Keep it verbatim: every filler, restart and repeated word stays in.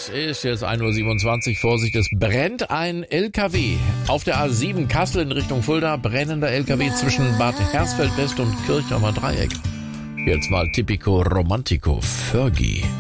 Es ist jetzt ein Uhr siebenundzwanzig. Vorsicht, es brennt ein L K W. Auf der A sieben Kassel in Richtung Fulda, brennender L K W zwischen Bad Hersfeld West und Kirchheimer Dreieck. Jetzt mal Typico Romantico, Fergie.